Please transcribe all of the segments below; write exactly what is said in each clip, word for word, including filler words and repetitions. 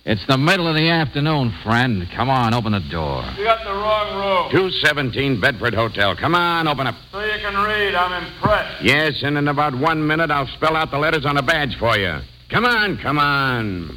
It's the middle of the afternoon, friend. Come on, open the door. You got the wrong room. two seventeen Bedford Hotel. Come on, open up. So you can read. I'm impressed. Yes, and in about one minute, I'll spell out the letters on a badge for you. Come on, come on.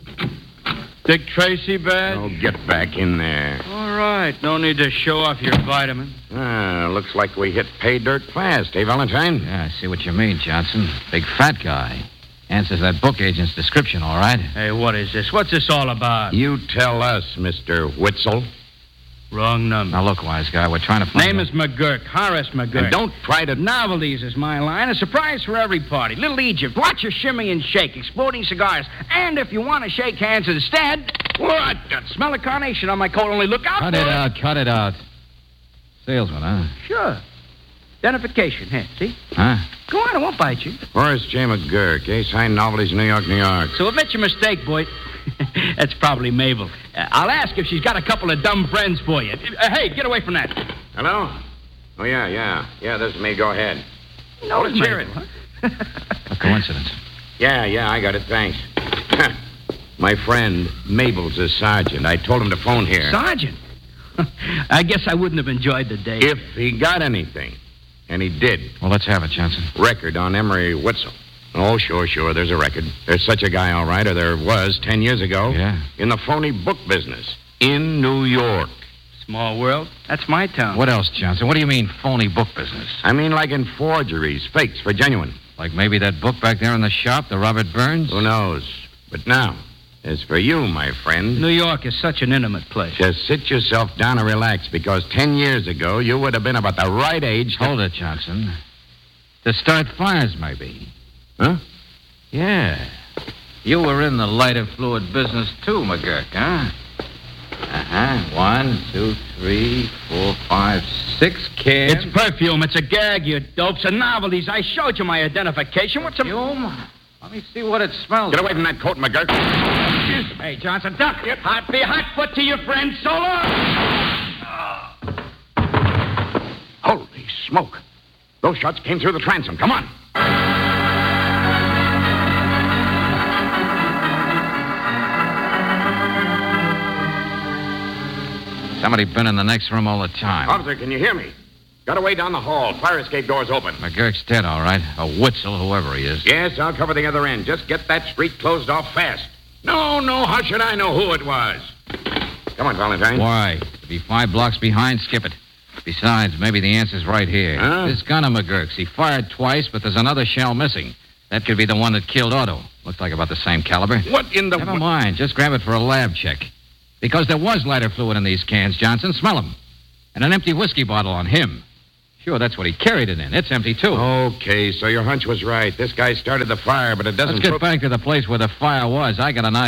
Dick Tracy badge? Oh, get back in there. All right. No need to show off your vitamin. Ah, looks like we hit pay dirt fast, eh, Valentine? Yeah, I see what you mean, Johnson. Big fat guy. Answers that book agent's description, all right? Hey, what is this? What's this all about? You tell us, Mister Witzel. Wrong number. Now, look, wise guy, we're trying to find... Name a- is McGurk. Horace McGurk. And don't try to... Novelties is my line. A surprise for every party. Little Egypt. Watch your shimmy and shake. Exploding cigars. And if you want to shake hands instead... What? Smell of carnation on my coat. Only look out Cut for it out, cut it out. Salesman, huh? Sure. Identification. Here, see? Huh? Go on, I won't bite you. Horace J. McGurk, eh? Signed Novelties, New York, New York. So admit your mistake, boy. That's probably Mabel. Uh, I'll ask if she's got a couple of dumb friends for you. Uh, hey, get away from that. Hello? Oh, yeah, yeah. Yeah, this is me. Go ahead. No, let's hear it. A coincidence. Yeah, yeah, I got it. Thanks. My friend, Mabel's a sergeant. I told him to phone here. Sergeant? I guess I wouldn't have enjoyed the day. If he got anything. And he did. Well, let's have it, Johnson. Record on Emery Witzel. Oh, sure, sure, there's a record. There's such a guy, all right, or there was ten years ago. Yeah. In the phony book business. In New York. Small world. That's my town. What else, Johnson? What do you mean, phony book business? I mean, like in forgeries, fakes for genuine. Like maybe that book back there in the shop, the Robert Burns? Who knows? But now, as for you, my friend, New York is such an intimate place. just sit yourself down and relax, because ten years ago, you would have been about the right age to... Hold it, Johnson. To start fires, maybe. Huh? Yeah. You were in the lighter fluid business, too, McGurk, huh? Uh-huh. One, two, three, four, five, six cans. It's perfume. It's a gag, you dopes. And novelties. I showed you my identification. What's a... Perfume? Let me see what it smells Get away like. from that coat, McGurk. Hey, Johnson, duck. Yep. Hot be hot foot to your friend. So long. Holy smoke. Those shots came through the transom. Come on. Somebody been in the next room all the time. Officer, can you hear me? Got away down the hall. Fire escape door's open. McGurk's dead, all right. A Witzel, whoever he is. Yes, I'll cover the other end. Just get that street closed off fast. No, no, how should I know who it was? Come on, Valentine. Why? To be five blocks behind, skip it. Besides, maybe the answer's right here. Huh? This gun of McGurk's. He fired twice, but there's another shell missing. That could be the one that killed Otto. Looks like about the same caliber. What in the... Never mind. Just grab it for a lab check. Because there was lighter fluid in these cans, Johnson. Smell them. And an empty whiskey bottle on him. Sure, that's what he carried it in. It's empty, too. Okay, so your hunch was right. This guy started the fire, but it doesn't... Let's get prove- back to the place where the fire was. I got an